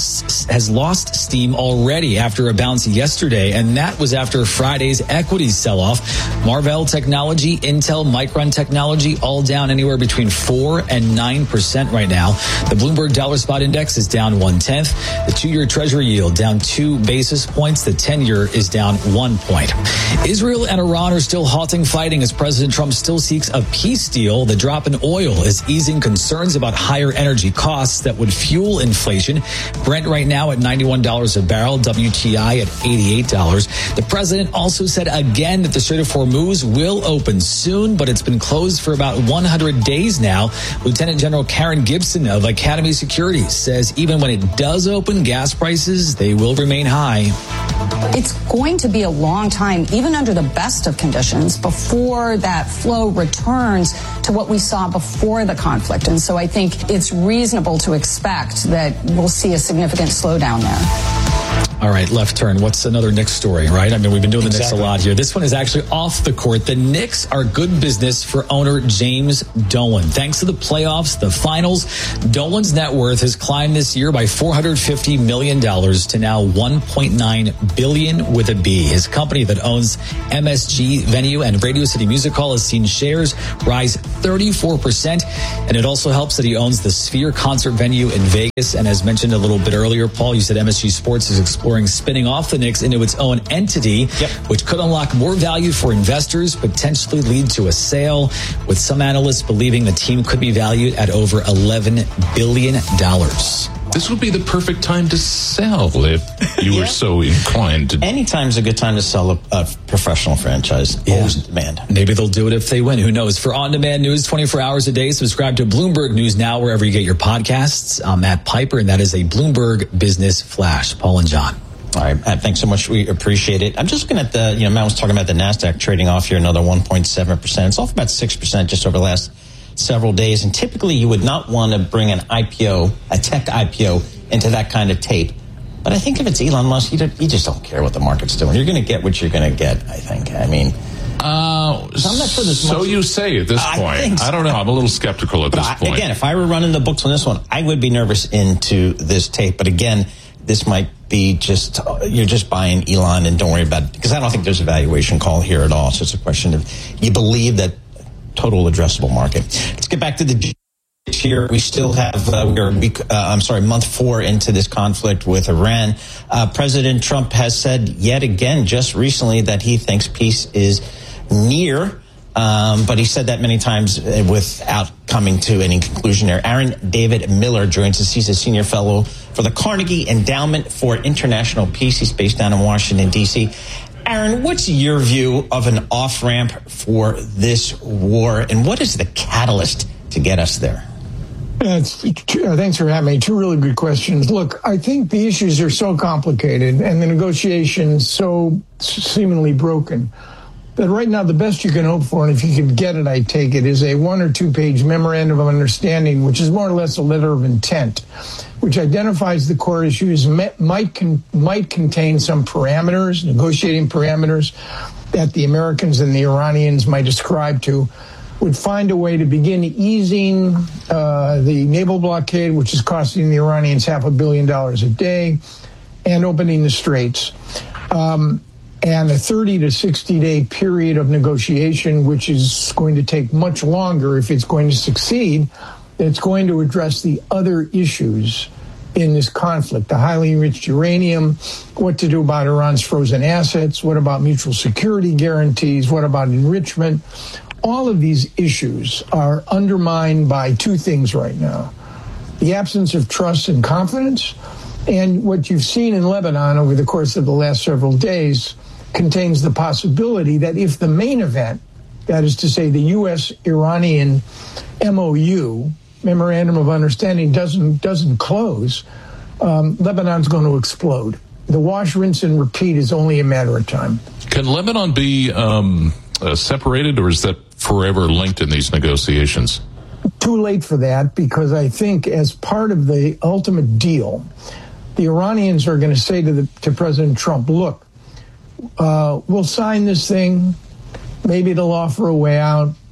lost steam already after a bounce yesterday, and that was after Friday's equities sell-off. Marvell Technology, Intel, Micron Technology, all down anywhere between 4 and 9% right now. The Bloomberg Dollar Spot Index is down 0.1. The 2-year Treasury yield down 2 basis points. The 10-year is down 1 point. Israel and Iran are still halting fighting as President Trump still seeks a peace deal. The drop in oil is easing concerns about higher energy costs that would fuel inflation. Brent right now at $91 a barrel, WTI at $88. The president also said again that the Strait of Hormuz will open soon, but it's been closed for about 100 days now. Lieutenant General Karen Gibson of Academy Securities says even when it does open, gas prices, they will remain high. It's going to be a long time, even under the best of conditions, before that flow returns to what we saw before the conflict. And so I think it's reasonable to expect that we'll see a significant slowdown there. All right, left turn. What's another Knicks story, right? I mean, we've been doing the Knicks a lot here. This one is actually off the court. The Knicks are good business for owner James Dolan. Thanks to the playoffs, the finals, Dolan's net worth has climbed this year by $450 million to now $1.9 billion with a B. His company that owns MSG Venue and Radio City Music Hall has seen shares rise 34%. And it also helps that he owns the Sphere concert venue in Vegas. And as mentioned a little bit earlier, Paul, you said MSG Sports is exploring spinning off the Knicks into its own entity, which could unlock more value for investors, potentially lead to a sale, with some analysts believing the team could be valued at over $11 billion. This would be the perfect time to sell if you were so inclined to. Anytime's a good time to sell a professional franchise. Always in demand. Maybe they'll do it if they win. Who knows? For on-demand news 24 hours a day, subscribe to Bloomberg News Now wherever you get your podcasts. I'm Matt Piper, and that is a Bloomberg Business Flash. Paul and John. All right, Matt, thanks so much. We appreciate it. I'm just looking at Matt was talking about the NASDAQ trading off here another 1.7%. It's off about 6% just over the last several days. And typically you would not want to bring an IPO, a tech IPO, into that kind of tape. But I think if it's Elon Musk, you just don't care what the market's doing. You're going to get what you're going to get, I think. I mean, I'm not sure this so much. You say at this point. I don't know. I'm a little skeptical at this point. Again, if I were running the books on this one, I would be nervous into this tape. But again, this might be you're just buying Elon and don't worry about it. Because I don't think there's a valuation call here at all. So it's a question of you believe that total addressable market. Let's get back to the here. We still have, month 4 into this conflict with Iran. President Trump has said yet again, just recently, that he thinks peace is near. But he said that many times without coming to any conclusion there. Aaron David Miller joins us. He's a senior fellow for the Carnegie Endowment for International Peace. He's based down in Washington, D.C. Aaron, what's your view of an off-ramp for this war, and what is the catalyst to get us there? Thanks for having me. 2 really good questions. Look, I think the issues are so complicated and the negotiations so seemingly broken that right now the best you can hope for, and if you could get it, I take it, is a 1 or 2 page memorandum of understanding, which is more or less a letter of intent, which identifies the core issues, might contain some parameters, negotiating parameters that the Americans and the Iranians might ascribe to, would find a way to begin easing the naval blockade, which is costing the Iranians $500 million a day, and opening the straits. And a 30 to 60-day period of negotiation, which is going to take much longer if it's going to succeed. It's going to address the other issues in this conflict, the highly enriched uranium, what to do about Iran's frozen assets, what about mutual security guarantees, what about enrichment. All of these issues are undermined by 2 things right now: the absence of trust and confidence, and what you've seen in Lebanon over the course of the last several days contains the possibility that if the main event, that is to say the U.S.-Iranian MOU, Memorandum of Understanding, doesn't close, Lebanon's going to explode. The wash, rinse, and repeat is only a matter of time. Can Lebanon be separated, or is that forever linked in these negotiations? Too late for that, because I think as part of the ultimate deal, the Iranians are going to say to President Trump, look, we'll sign this thing. Maybe they'll offer a way out.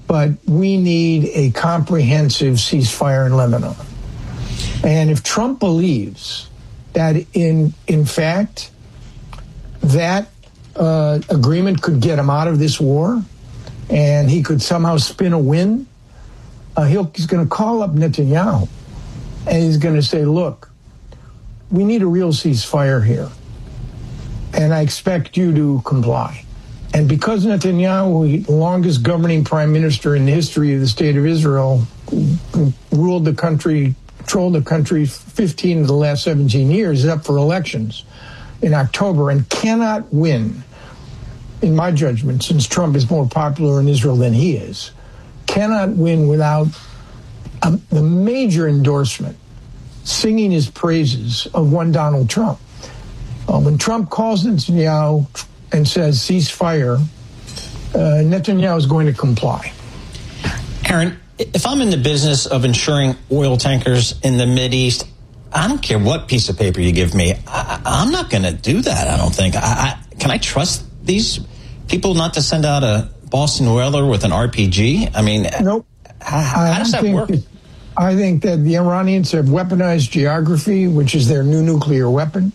but we need a comprehensive ceasefire in Lebanon. And if Trump believes that in fact that agreement could get him out of this war and he could somehow spin a win, he's going to call up Netanyahu and he's going to say, look, we need a real ceasefire here, and I expect you to comply. And because Netanyahu, the longest governing prime minister in the history of the state of Israel, controlled the country 15 of the last 17 years, is up for elections in October and cannot win, in my judgment, since Trump is more popular in Israel than he is, cannot win without the major endorsement, singing his praises of one Donald Trump. When Trump calls Netanyahu and says ceasefire, Netanyahu is going to comply. Aaron, if I'm in the business of insuring oil tankers in the Mideast, I don't care what piece of paper you give me. I'm not going to do that, I don't think. Can I trust these people not to send out a Boston Whaler with an RPG? I mean, nope. How does that work? I think that the Iranians have weaponized geography, which is their new nuclear weapon.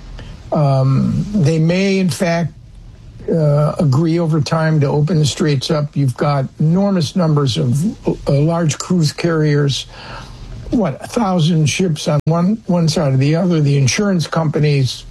They may, in fact, agree over time to open the straits up. You've got enormous numbers of large cruise carriers, 1,000 ships on one side or the other. The insurance companies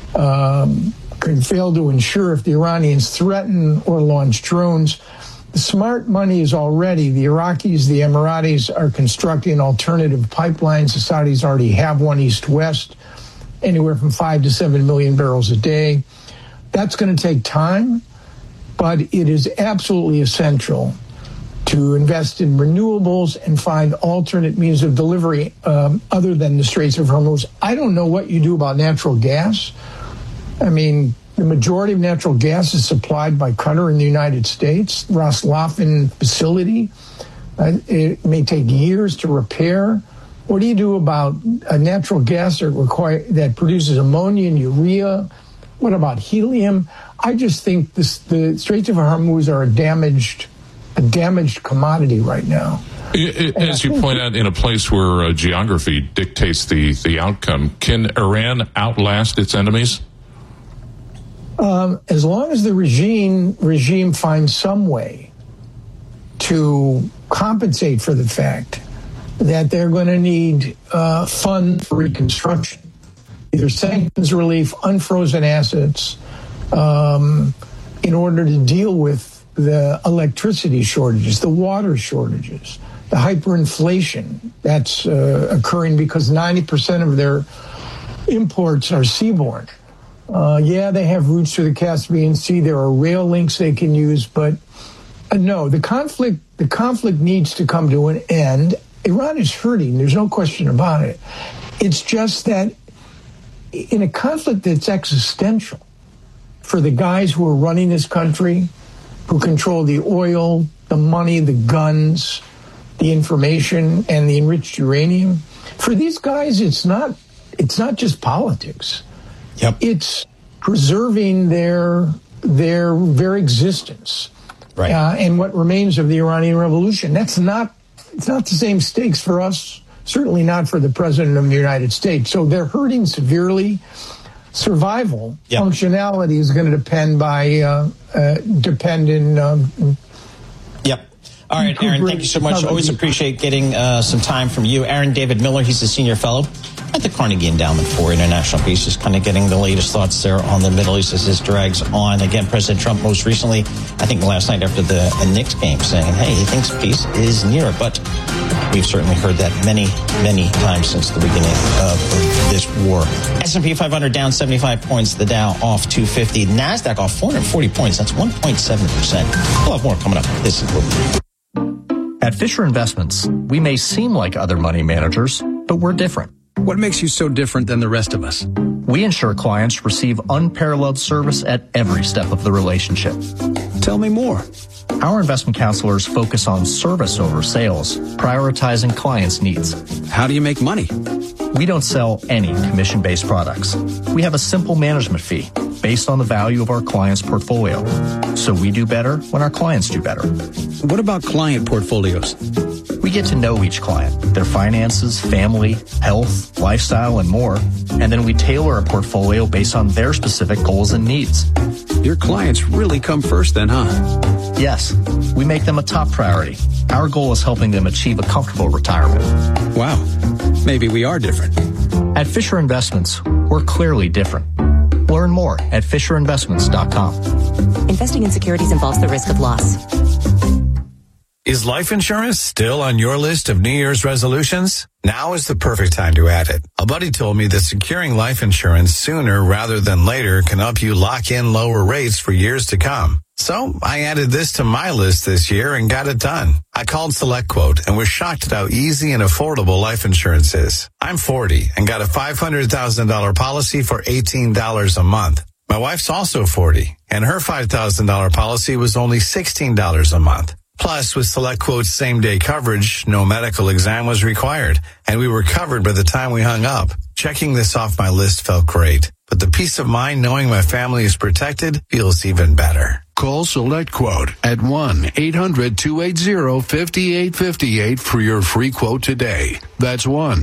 can fail to insure if the Iranians threaten or launch drones. The smart money is already, the Iraqis, the Emiratis are constructing alternative pipelines. The Saudis already have one east-west, anywhere from 5 to 7 million barrels a day. That's going to take time, but it is absolutely essential to invest in renewables and find alternate means of delivery other than the Straits of Hormuz. I don't know what you do about natural gas. I mean, the majority of natural gas is supplied by Qatar in the United States, Ras Laffan facility. It may take years to repair. What do you do about a natural gas that produces ammonia and urea? What about helium? I just think the Straits of Hormuz are a damaged commodity right now. As you point out, in a place where geography dictates the outcome, can Iran outlast its enemies? As long as the regime finds some way to compensate for the fact that they're going to need funds for reconstruction, either sanctions relief, unfrozen assets, in order to deal with the electricity shortages, the water shortages, the hyperinflation that's occurring because 90% of their imports are seaborne. They have routes to the Caspian Sea. There are rail links they can use, but no, the conflict needs to come to an end. Iran is hurting. There's no question about it. It's just that in a conflict that's existential for the guys who are running this country, who control the oil, the money, the guns, the information, and the enriched uranium, for these guys, it's not just politics. Yep. It's preserving their very existence, right? And what remains of the Iranian Revolution. It's not the same stakes for us. Certainly not for the president of the United States. So they're hurting severely. Survival, functionality is going to depend in. Yep. All right, Aaron, thank you so much. Always appreciate getting some time from you. Aaron David Miller, he's the senior fellow at the Carnegie Endowment for International Peace, just kind of getting the latest thoughts there on the Middle East as this drags on. Again, President Trump most recently, I think last night after the Knicks game, saying, hey, he thinks peace is near. But we've certainly heard that many, many times since the beginning of this war. S&P 500 down 75 points, the Dow off 250, NASDAQ off 440 points. That's 1.7%. We'll have more coming up. This is Bloomberg. At Fisher Investments, we may seem like other money managers, but we're different. What makes you so different than the rest of us? We ensure clients receive unparalleled service at every step of the relationship. Tell me more. Our investment counselors focus on service over sales, prioritizing clients' needs. How do you make money? We don't sell any commission-based products. We have a simple management fee based on the value of our client's portfolio. So we do better when our clients do better. What about client portfolios? We get to know each client, their finances, family, health, lifestyle, and more, and then we tailor a portfolio based on their specific goals and needs. Your clients really come first then, huh? Yes, we make them a top priority. Our goal is helping them achieve a comfortable retirement. Wow, maybe we are different. At Fisher Investments, we're clearly different. Learn more at FisherInvestments.com. Investing in securities involves the risk of loss. Is life insurance still on your list of New Year's resolutions? Now is the perfect time to add it. A buddy told me that securing life insurance sooner rather than later can help you lock in lower rates for years to come. So I added this to my list this year and got it done. I called SelectQuote and was shocked at how easy and affordable life insurance is. I'm 40 and got a $500,000 policy for $18 a month. My wife's also 40 and her $5,000 policy was only $16 a month. Plus, with SelectQuote's same-day coverage, no medical exam was required, and we were covered by the time we hung up. Checking this off my list felt great, but the peace of mind knowing my family is protected feels even better. Call SelectQuote at 1-800-280-5858 for your free quote today. That's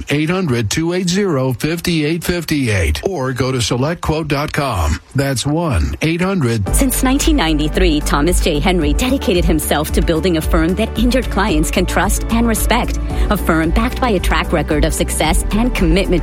1-800-280-5858. Or go to SelectQuote.com. That's 1-800. Since 1993, Thomas J. Henry dedicated himself to building a firm that injured clients can trust and respect. A firm backed by a track record of success and commitment